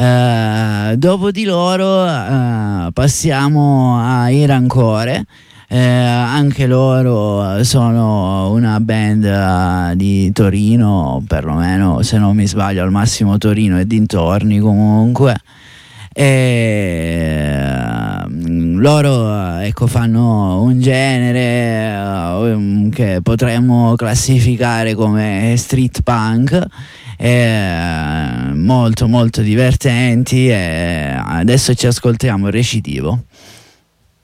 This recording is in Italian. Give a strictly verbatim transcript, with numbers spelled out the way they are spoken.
Uh, dopo di loro uh, passiamo ai Rancore. Eh, anche loro sono una band uh, di Torino, perlomeno se non mi sbaglio al massimo Torino e dintorni comunque. E uh, loro ecco fanno un genere uh, che potremmo classificare come street punk, eh, molto molto divertenti, e adesso ci ascoltiamo il Recitivo.